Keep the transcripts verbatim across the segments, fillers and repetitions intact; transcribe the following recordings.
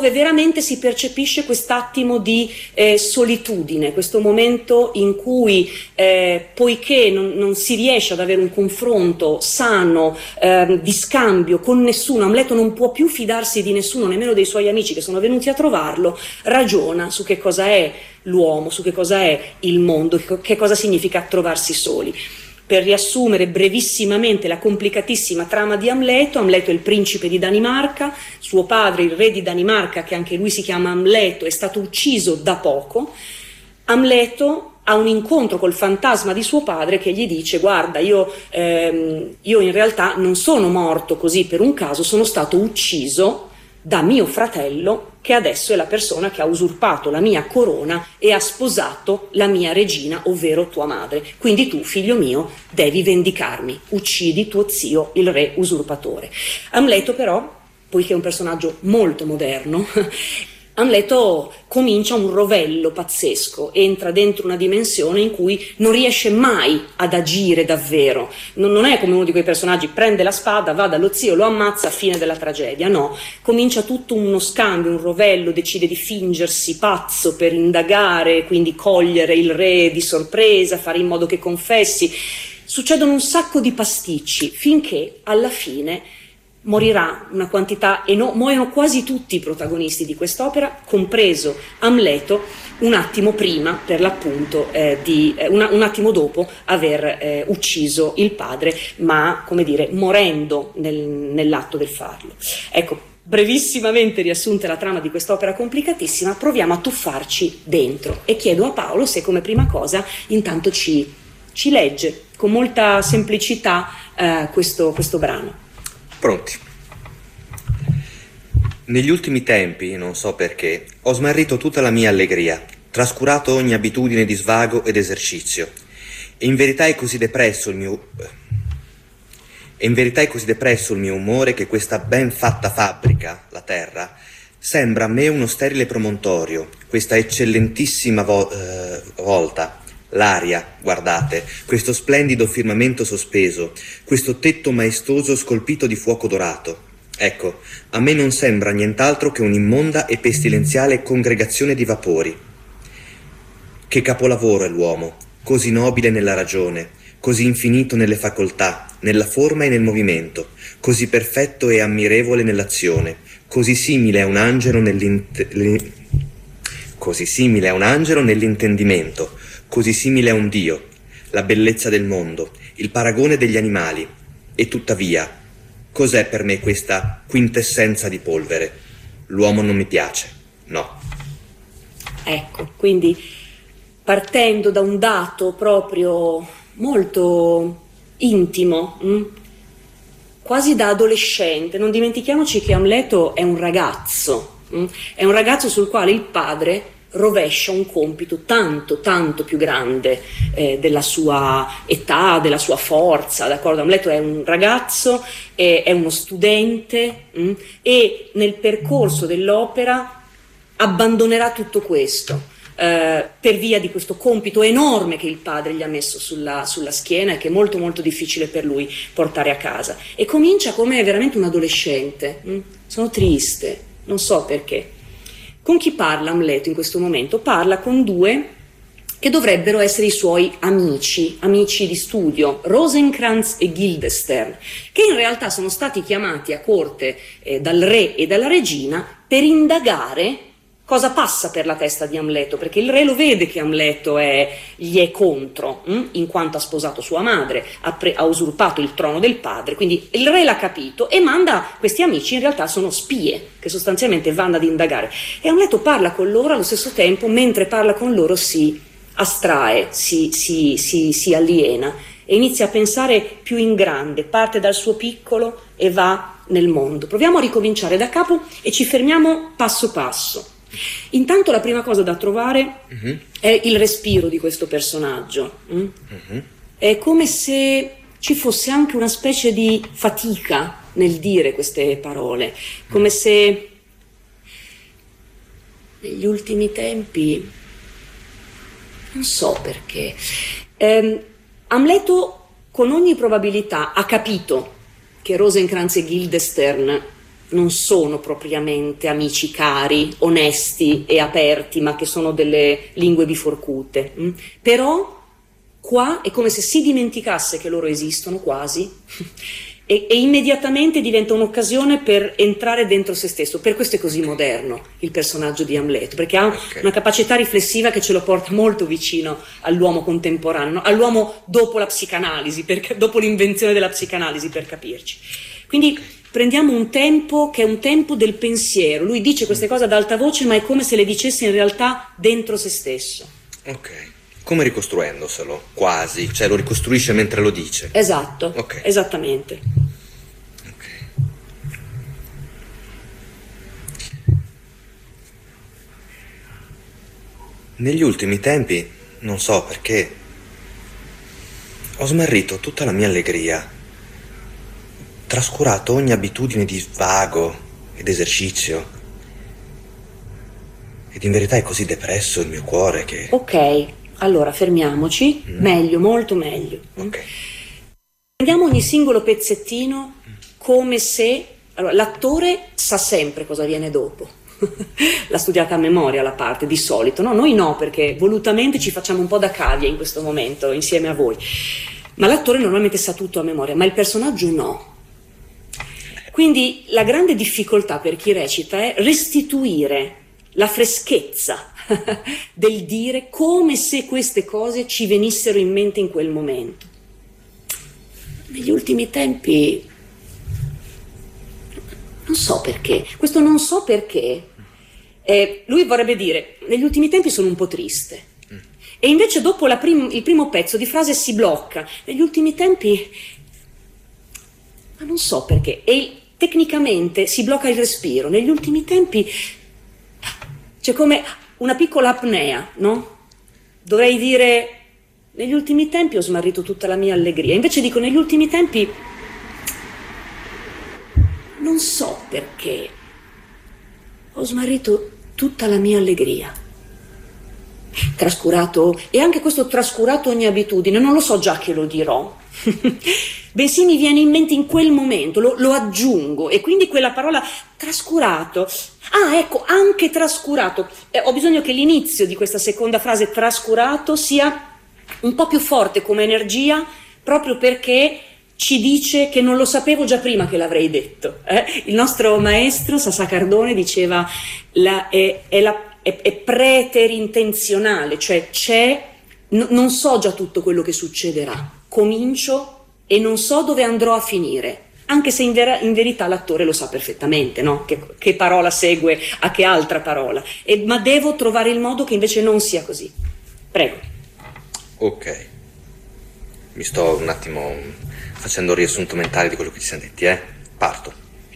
veramente si percepisce quest'attimo di eh, solitudine, questo momento in cui eh, poiché non, non si riesce ad avere un confronto sano, eh, di scambio con nessuno, Amleto non può più fidarsi di nessuno, nemmeno dei suoi amici che sono venuti a trovarlo, ragiona su che cosa è l'uomo, su che cosa è il mondo, che cosa significa trovarsi soli. Per riassumere brevissimamente la complicatissima trama di Amleto, Amleto è il principe di Danimarca, suo padre, il re di Danimarca, che anche lui si chiama Amleto, è stato ucciso da poco. Amleto ha un incontro col fantasma di suo padre che gli dice: guarda, io, ehm, io in realtà non sono morto così per un caso, sono stato ucciso da mio fratello, che adesso è la persona che ha usurpato la mia corona e ha sposato la mia regina, ovvero tua madre. Quindi tu, figlio mio, devi vendicarmi, uccidi tuo zio, il re usurpatore. Amleto però, poiché è un personaggio molto moderno, Amleto comincia un rovello pazzesco, entra dentro una dimensione in cui non riesce mai ad agire davvero, non, non è come uno di quei personaggi, prende la spada, va dallo zio, lo ammazza, fine della tragedia, no, comincia tutto uno scambio, un rovello, decide di fingersi pazzo per indagare, quindi cogliere il re di sorpresa, fare in modo che confessi, succedono un sacco di pasticci, finché alla fine morirà una quantità enorme, muoiono quasi tutti i protagonisti di quest'opera, compreso Amleto, un attimo prima, per l'appunto, eh, di, eh, una, un attimo dopo aver eh, ucciso il padre, ma, come dire, morendo nel, nell'atto del farlo. Ecco, brevissimamente riassunta la trama di quest'opera complicatissima, proviamo a tuffarci dentro e chiedo a Paolo se come prima cosa intanto ci, ci legge con molta semplicità eh, questo, questo brano. Pronti. Negli ultimi tempi, non so perché, ho smarrito tutta la mia allegria, trascurato ogni abitudine di svago ed esercizio. E in verità è così depresso il mio... E in verità è così depresso il mio umore che questa ben fatta fabbrica, la terra, sembra a me uno sterile promontorio, questa eccellentissima vo- eh, volta. L'aria, guardate, questo splendido firmamento sospeso, questo tetto maestoso scolpito di fuoco dorato. Ecco, a me non sembra nient'altro che un'immonda e pestilenziale congregazione di vapori. Che capolavoro è l'uomo, così nobile nella ragione, così infinito nelle facoltà, nella forma e nel movimento, così perfetto e ammirevole nell'azione, così simile a un angelo nell'int- così simile a un angelo nell'intendimento, così simile a un Dio, la bellezza del mondo, il paragone degli animali. E tuttavia, cos'è per me questa quintessenza di polvere? L'uomo non mi piace, no. Ecco, quindi partendo da un dato proprio molto intimo, mh? quasi da adolescente, non dimentichiamoci che Amleto è un ragazzo, mh? è un ragazzo sul quale il padre rovescia un compito tanto, tanto più grande eh, della sua età, della sua forza, d'accordo? Amleto è un ragazzo, è, è uno studente mh? e nel percorso dell'opera abbandonerà tutto questo eh, per via di questo compito enorme che il padre gli ha messo sulla, sulla schiena e che è molto molto difficile per lui portare a casa, e comincia come veramente un adolescente. mh? Sono triste, non so perché. Con chi parla Amleto in questo momento? Parla con due che dovrebbero essere i suoi amici, amici di studio, Rosencrantz e Guildenstern, che in realtà sono stati chiamati a corte eh, dal re e dalla regina per indagare cosa passa per la testa di Amleto, perché il re lo vede che Amleto è, gli è contro, hm? in quanto ha sposato sua madre, ha, pre- ha usurpato il trono del padre, quindi il re l'ha capito e manda questi amici, in realtà sono spie, che sostanzialmente vanno ad indagare. E Amleto parla con loro, allo stesso tempo, mentre parla con loro si astrae, si, si, si, si aliena e inizia a pensare più in grande, parte dal suo piccolo e va nel mondo. Proviamo a ricominciare da capo e ci fermiamo passo passo. Intanto la prima cosa da trovare uh-huh. è il respiro di questo personaggio. Mm? Uh-huh. È come se ci fosse anche una specie di fatica nel dire queste parole, come uh-huh. se negli ultimi tempi, non so perché, ehm, Amleto con ogni probabilità ha capito che Rosencrantz e Guildenstern non sono propriamente amici cari, onesti e aperti, ma che sono delle lingue biforcute. Mm? Però qua è come se si dimenticasse che loro esistono quasi e, e immediatamente diventa un'occasione per entrare dentro se stesso. Per questo è così moderno il personaggio di Amleto, perché ha okay. una capacità riflessiva che ce lo porta molto vicino all'uomo contemporaneo, no? All'uomo dopo la psicanalisi, per, dopo l'invenzione della psicanalisi, per capirci. Quindi prendiamo un tempo che è un tempo del pensiero. Lui dice queste cose ad alta voce, ma è come se le dicesse in realtà dentro se stesso. Ok. Come ricostruendoselo, quasi, cioè lo ricostruisce mentre lo dice. Esatto, okay. esattamente. Okay. Negli ultimi tempi, non so perché, ho smarrito tutta la mia allegria, trascurato ogni abitudine di svago ed esercizio, ed in verità è così depresso il mio cuore che... Ok. Allora, fermiamoci, mm. meglio, molto meglio. Okay. Prendiamo ogni singolo pezzettino come se... Allora, l'attore sa sempre cosa viene dopo. L'ha studiata a memoria la parte, di solito. No, noi no, perché volutamente ci facciamo un po' da cavia in questo momento, insieme a voi. Ma l'attore normalmente sa tutto a memoria, ma il personaggio no. Quindi la grande difficoltà per chi recita è restituire la freschezza del dire come se queste cose ci venissero in mente in quel momento. Negli ultimi tempi non so perché, questo non so perché, eh, lui vorrebbe dire negli ultimi tempi sono un po' triste, e invece dopo la prim- il primo pezzo di frase si blocca, negli ultimi tempi, ma non so perché, e tecnicamente si blocca il respiro, negli ultimi tempi c'è come una piccola apnea, no? Dovrei dire, negli ultimi tempi ho smarrito tutta la mia allegria. Invece dico, negli ultimi tempi, non so perché, ho smarrito tutta la mia allegria. Trascurato, e anche questo trascurato ogni abitudine, non lo so già che lo dirò. Bensì mi viene in mente in quel momento, lo, lo aggiungo, e quindi quella parola trascurato, ah ecco, anche trascurato, eh, ho bisogno che l'inizio di questa seconda frase, trascurato, sia un po' più forte come energia, proprio perché ci dice che non lo sapevo già prima che l'avrei detto. Eh? Il nostro maestro Sassà Cardone diceva la, è, è, la, è, è preterintenzionale, cioè c'è, n- non so già tutto quello che succederà, comincio e non so dove andrò a finire, anche se in, vera- in verità l'attore lo sa perfettamente, no? Che, che parola segue a che altra parola, e, ma devo trovare il modo che invece non sia così. Prego. Ok, mi sto un attimo facendo un riassunto mentale di quello che ci siamo detti, eh? Parto.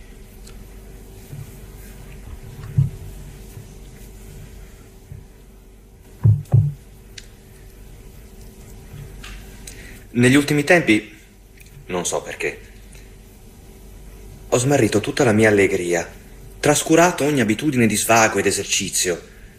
Negli ultimi tempi, non so perché, ho smarrito tutta la mia allegria, trascurato ogni abitudine di svago ed esercizio.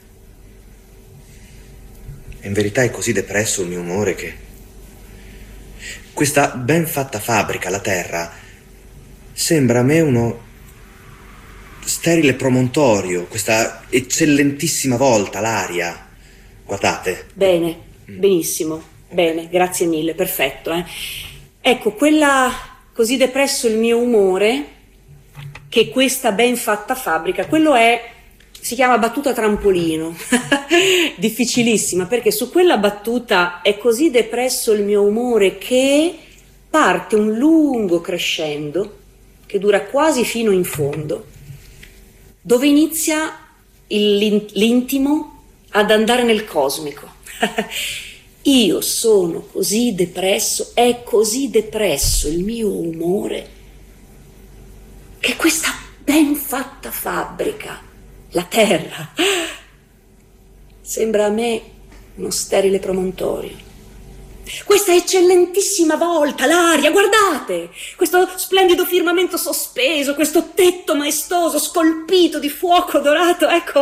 E in verità è così depresso il mio umore che questa ben fatta fabbrica, la terra, sembra a me uno sterile promontorio, questa eccellentissima volta, l'aria. Guardate. Bene, benissimo. Bene, grazie mille, perfetto. Eh. Ecco, quella così depresso il mio umore, che questa ben fatta fabbrica, quello è, si chiama battuta trampolino, difficilissima, perché su quella battuta è così depresso il mio umore che parte un lungo crescendo, che dura quasi fino in fondo, dove inizia il, l'intimo ad andare nel cosmico. Io sono così depresso, è così depresso il mio umore, che questa ben fatta fabbrica, la terra, sembra a me uno sterile promontorio. Questa eccellentissima volta, l'aria, guardate, questo splendido firmamento sospeso, questo tetto maestoso, scolpito di fuoco dorato, ecco,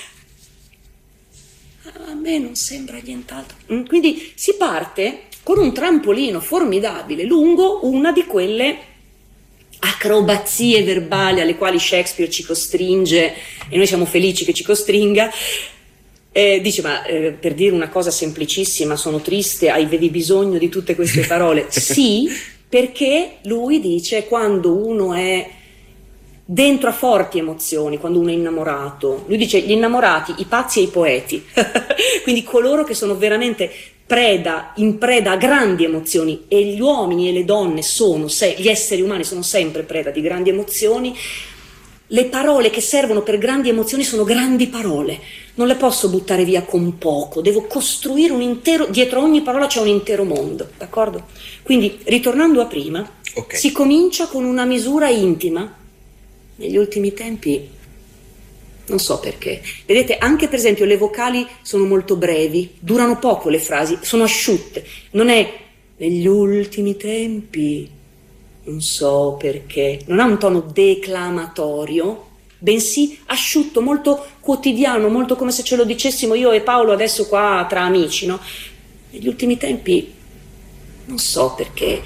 a me non sembra nient'altro. Quindi si parte con un trampolino formidabile lungo una di quelle acrobazie verbali alle quali Shakespeare ci costringe, e noi siamo felici che ci costringa. Eh, dice, ma eh, per dire una cosa semplicissima, sono triste, avevi bisogno di tutte queste parole? Sì, perché lui dice, quando uno è dentro a forti emozioni, quando uno è innamorato, lui dice gli innamorati, i pazzi e i poeti, quindi coloro che sono veramente preda, in preda a grandi emozioni, e gli uomini e le donne sono, se, gli esseri umani sono sempre preda di grandi emozioni. Le parole che servono per grandi emozioni sono grandi parole, non le posso buttare via con poco, devo costruire un intero, dietro ogni parola c'è un intero mondo, d'accordo? Quindi, ritornando a prima, okay. Si comincia con una misura intima. Negli ultimi tempi, non so perché, vedete, anche per esempio le vocali sono molto brevi, durano poco le frasi, sono asciutte, non è negli ultimi tempi, non so perché, non ha un tono declamatorio, bensì asciutto, molto quotidiano, molto come se ce lo dicessimo io e Paolo adesso qua tra amici, no? Negli ultimi tempi, non so perché,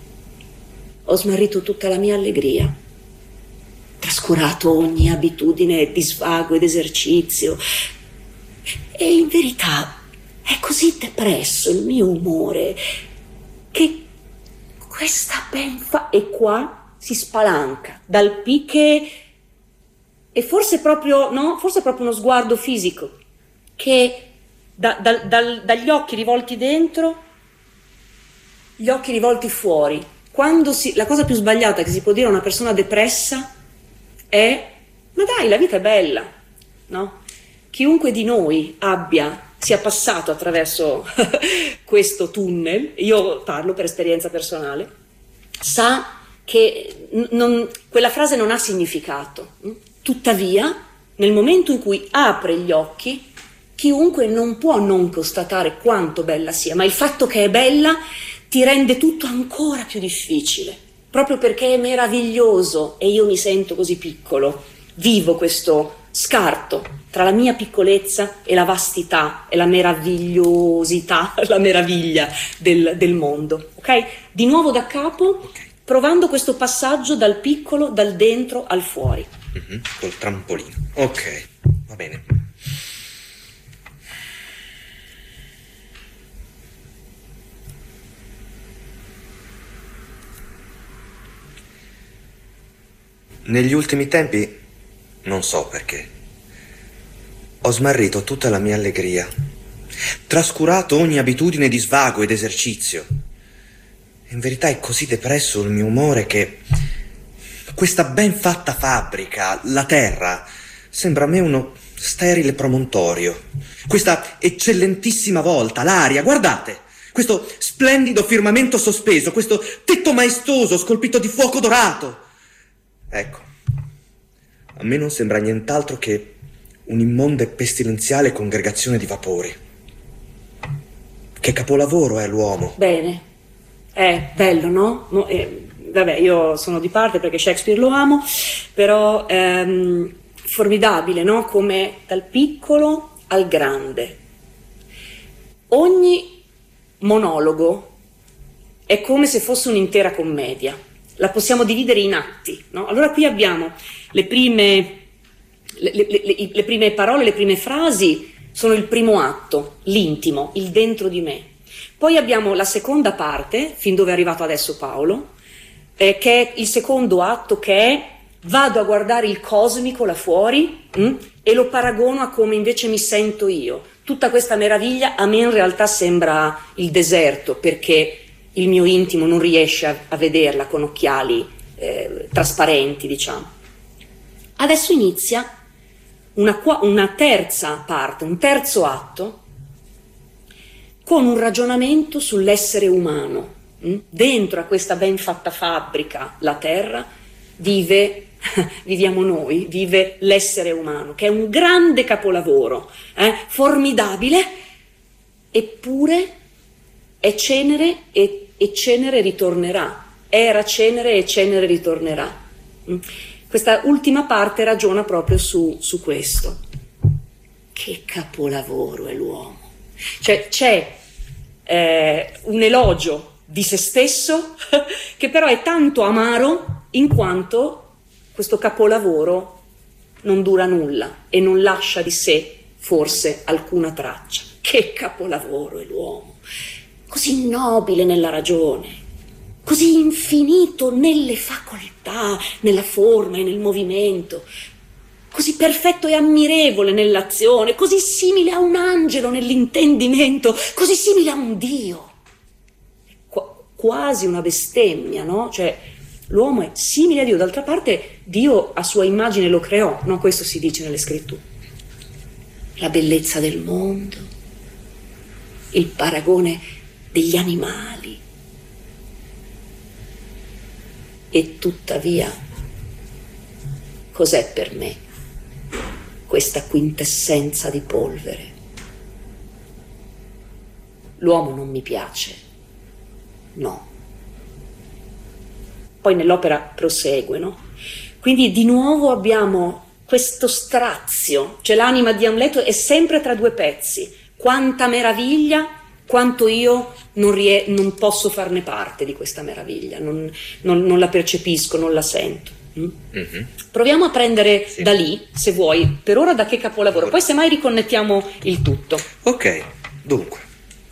ho smarrito tutta la mia allegria, trascurato ogni abitudine di svago ed esercizio, e in verità è così depresso il mio umore che questa ben fa, e qua si spalanca dal picche, e forse proprio, no, forse proprio uno sguardo fisico, che da, da, dal, dagli occhi rivolti dentro, gli occhi rivolti fuori. Quando si, la cosa più sbagliata che si può dire a una persona depressa è, ma dai, la vita è bella, no? Chiunque di noi abbia, sia passato attraverso questo tunnel, io parlo per esperienza personale, sa che non, quella frase non ha significato. Tuttavia, nel momento in cui apre gli occhi, chiunque non può non constatare quanto bella sia, ma il fatto che è bella ti rende tutto ancora più difficile, proprio perché è meraviglioso e io mi sento così piccolo, vivo questo scarto tra la mia piccolezza e la vastità e la meravigliosità, la meraviglia del, del mondo, ok? Di nuovo da capo, provando questo passaggio dal piccolo, dal dentro al fuori. Mm-hmm, col trampolino, ok, va bene. Negli ultimi tempi, non so perché, ho smarrito tutta la mia allegria, trascurato ogni abitudine di svago ed esercizio. In verità è così depresso il mio umore che questa ben fatta fabbrica, la terra, sembra a me uno sterile promontorio. Questa eccellentissima volta, l'aria, guardate! Questo splendido firmamento sospeso, questo tetto maestoso scolpito di fuoco dorato. Ecco, a me non sembra nient'altro che un'immonda e pestilenziale congregazione di vapori. Che capolavoro è l'uomo. Bene, è bello, no? no eh, vabbè, io sono di parte perché Shakespeare lo amo, però ehm, formidabile, no? Come dal piccolo al grande. Ogni monologo è come se fosse un'intera commedia. La possiamo dividere in atti, no? Allora qui abbiamo le prime, le, le, le, le prime parole, le prime frasi sono il primo atto, l'intimo, il dentro di me. Poi abbiamo la seconda parte, fin dove è arrivato adesso Paolo, eh, che è il secondo atto, che è vado a guardare il cosmico là fuori mh, e lo paragono a come invece mi sento io. Tutta questa meraviglia a me in realtà sembra il deserto, perché il mio intimo non riesce a, a vederla con occhiali eh, trasparenti, diciamo. Adesso inizia una, una terza parte, un terzo atto, con un ragionamento sull'essere umano. Mm? Dentro a questa ben fatta fabbrica, la terra, vive, viviamo noi, vive l'essere umano, che è un grande capolavoro, eh? formidabile, eppure è cenere e, e cenere ritornerà, era cenere e cenere ritornerà. Mm? Questa ultima parte ragiona proprio su, su questo. Che capolavoro è l'uomo! Cioè c'è eh, un elogio di se stesso che però è tanto amaro in quanto questo capolavoro non dura nulla e non lascia di sé forse alcuna traccia. Che capolavoro è l'uomo, così nobile nella ragione, così infinito nelle facoltà, nella forma e nel movimento, così perfetto e ammirevole nell'azione, così simile a un angelo nell'intendimento, così simile a un Dio. Qu- quasi una bestemmia, no? Cioè, l'uomo è simile a Dio, d'altra parte Dio a sua immagine lo creò, no? Questo si dice nelle scritture. La bellezza del mondo, il paragone degli animali. E tuttavia, cos'è per me questa quintessenza di polvere? L'uomo non mi piace, no. Poi nell'opera prosegue, no? Quindi di nuovo abbiamo questo strazio, cioè l'anima di Amleto è sempre tra due pezzi. Quanta meraviglia, quanto io non, rie- non posso farne parte di questa meraviglia, non, non, non la percepisco, non la sento. Mm? Mm-hmm. Proviamo a prendere sì. da lì, se vuoi, per ora da che capolavoro, poi semmai riconnettiamo il tutto. Ok, dunque.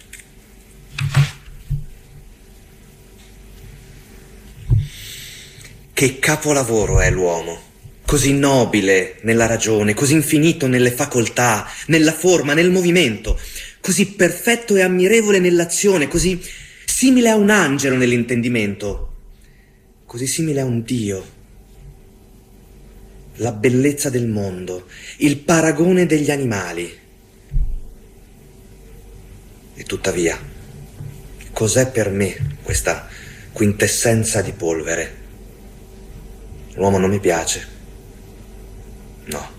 Che capolavoro è l'uomo, così nobile nella ragione, così infinito nelle facoltà, nella forma, nel movimento, così perfetto e ammirevole nell'azione, così simile a un angelo nell'intendimento, così simile a un Dio. La bellezza del mondo, il paragone degli animali. E tuttavia, cos'è per me questa quintessenza di polvere? L'uomo non mi piace. No.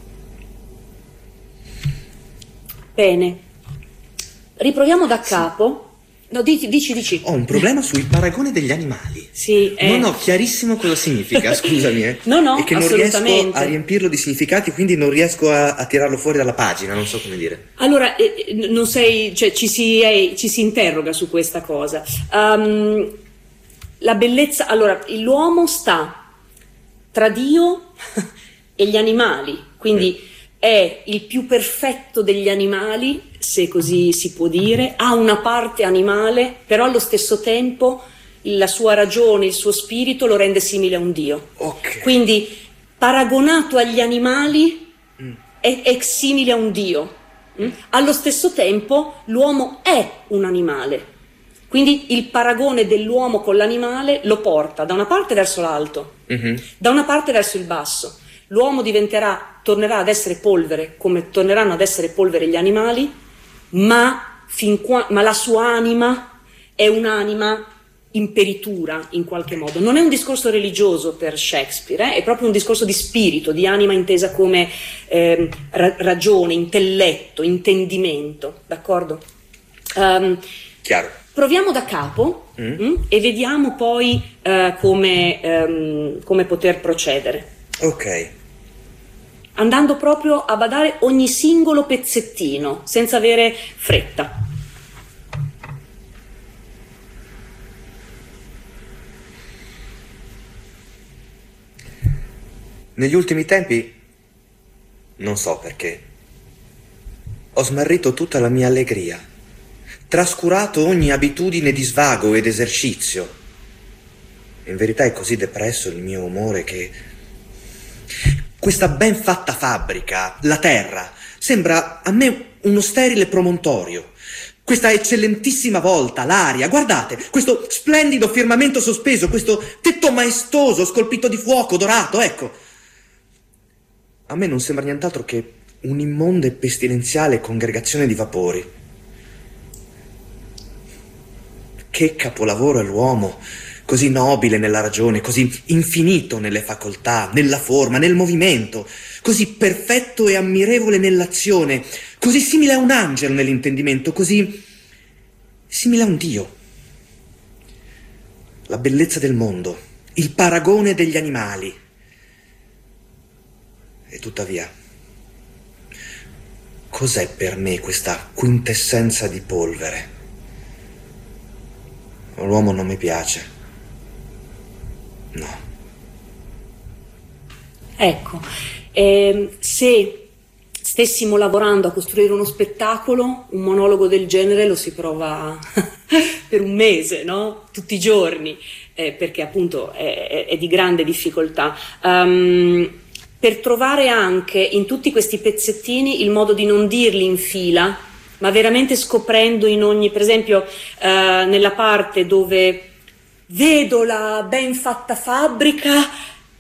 Bene. Riproviamo da capo. No, dici, dici, dici. Ho un problema sul paragone degli animali. Sì, eh. Non ho chiarissimo cosa significa, scusami, eh. No, no, e che non riesco a riempirlo di significati, quindi non riesco a, a tirarlo fuori dalla pagina, non so come dire. Allora, eh, non sei, cioè ci si, eh, ci si interroga su questa cosa. Um, la bellezza, allora, l'uomo sta tra Dio e gli animali, quindi mm. è il più perfetto degli animali, se così si può dire, ha una parte animale, però allo stesso tempo la sua ragione, il suo spirito lo rende simile a un Dio. Okay. Quindi paragonato agli animali mm. è, è simile a un Dio. Mm? Allo stesso tempo l'uomo è un animale. Quindi il paragone dell'uomo con l'animale lo porta da una parte verso l'alto, mm-hmm. da una parte verso il basso. L'uomo diventerà, tornerà ad essere polvere, come torneranno ad essere polvere gli animali, ma, fin qua, ma la sua anima è un'anima in peritura, in qualche modo. Non è un discorso religioso per Shakespeare, eh? È proprio un discorso di spirito, di anima intesa come eh, ra- ragione, intelletto, intendimento, d'accordo? Um, Chiaro. Proviamo da capo mm. mh, e vediamo poi uh, come, um, come poter procedere. Ok. Andando proprio a badare ogni singolo pezzettino, senza avere fretta. Negli ultimi tempi, non so perché, ho smarrito tutta la mia allegria, trascurato ogni abitudine di svago ed esercizio. In verità è così depresso il mio umore che questa ben fatta fabbrica, la terra, sembra a me uno sterile promontorio. Questa eccellentissima volta, l'aria, guardate, questo splendido firmamento sospeso, questo tetto maestoso scolpito di fuoco dorato, ecco. A me non sembra nient'altro che un'immonda e pestilenziale congregazione di vapori. Che capolavoro è l'uomo, così nobile nella ragione, così infinito nelle facoltà, nella forma, nel movimento, così perfetto e ammirevole nell'azione, così simile a un angelo nell'intendimento, così simile a un Dio. La bellezza del mondo, il paragone degli animali. E tuttavia, cos'è per me questa quintessenza di polvere? L'uomo non mi piace. No. Ecco, eh, se stessimo lavorando a costruire uno spettacolo, un monologo del genere lo si prova per un mese, no? Tutti i giorni, eh, perché appunto è, è, è di grande difficoltà. Um, per trovare anche in tutti questi pezzettini il modo di non dirli in fila, ma veramente scoprendo in ogni, per esempio uh, nella parte dove vedo la ben fatta fabbrica,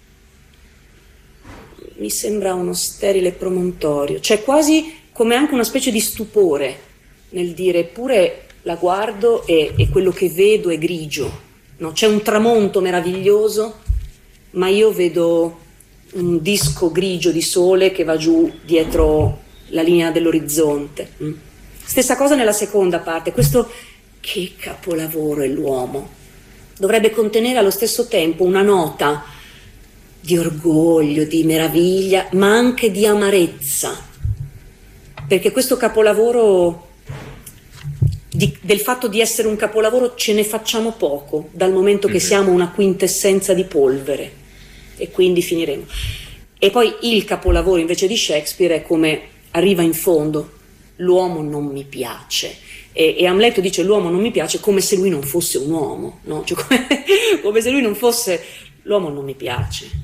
mi sembra uno sterile promontorio, c'è quasi come anche una specie di stupore nel dire, eppure la guardo e, e quello che vedo è grigio, no? C'è un tramonto meraviglioso, ma io vedo un disco grigio di sole che va giù dietro la linea dell'orizzonte. Stessa cosa nella seconda parte, questo che capolavoro è l'uomo, dovrebbe contenere allo stesso tempo una nota di orgoglio, di meraviglia, ma anche di amarezza, perché questo capolavoro, di, del fatto di essere un capolavoro ce ne facciamo poco, dal momento che siamo una quintessenza di polvere, e quindi finiremo. E poi il capolavoro invece di Shakespeare è come arriva in fondo, l'uomo non mi piace, e, e Amleto dice l'uomo non mi piace come se lui non fosse un uomo, no? Cioè, come, come se lui non fosse, l'uomo non mi piace.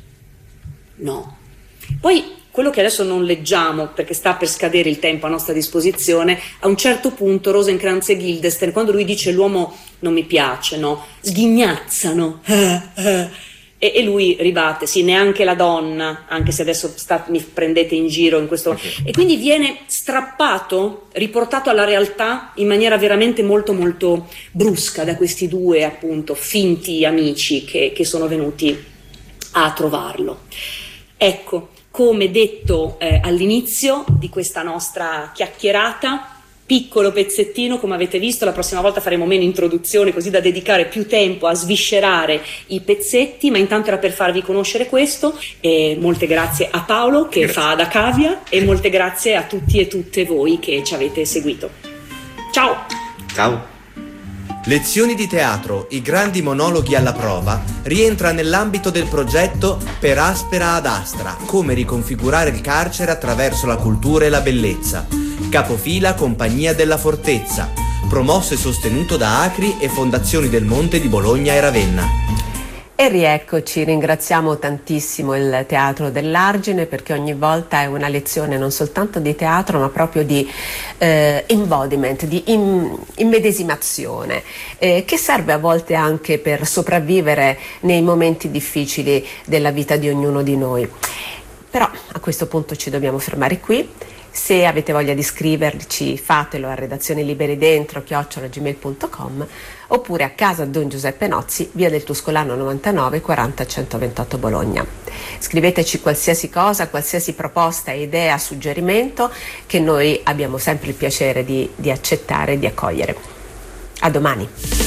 No. Poi quello che adesso non leggiamo perché sta per scadere il tempo a nostra disposizione, a un certo punto Rosencrantz e Guildenstern, quando lui dice l'uomo non mi piace, no, sghignazzano e, e lui ribatte sì, neanche la donna, anche se adesso sta, mi prendete in giro in questo, okay. E quindi viene strappato, riportato alla realtà in maniera veramente molto molto brusca da questi due appunto finti amici che, che sono venuti a trovarlo. Ecco, come detto eh, all'inizio di questa nostra chiacchierata, piccolo pezzettino, come avete visto, la prossima volta faremo meno introduzioni così da dedicare più tempo a sviscerare i pezzetti, ma intanto era per farvi conoscere questo, e molte grazie a Paolo che grazie. Fa da cavia, e molte grazie a tutti e tutte voi che ci avete seguito. Ciao! Ciao! Lezioni di teatro, i grandi monologhi alla prova, rientra nell'ambito del progetto Per Aspera ad Astra, come riconfigurare il carcere attraverso la cultura e la bellezza. Capofila Compagnia della Fortezza, promosso e sostenuto da Acri e Fondazioni del Monte di Bologna e Ravenna. E rieccoci, ringraziamo tantissimo il Teatro dell'Argine, perché ogni volta è una lezione non soltanto di teatro ma proprio di eh, embodiment, di im- immedesimazione, eh, che serve a volte anche per sopravvivere nei momenti difficili della vita di ognuno di noi. Però a questo punto ci dobbiamo fermare qui. Se avete voglia di scriverci, fatelo a redazione liberi dentro chiocciola gmail punto com oppure a casa Don Giuseppe Nozzi, via del Tuscolano novantanove quaranta centoventotto Bologna. Scriveteci qualsiasi cosa, qualsiasi proposta, idea, suggerimento, che noi abbiamo sempre il piacere di, di accettare e di accogliere. A domani.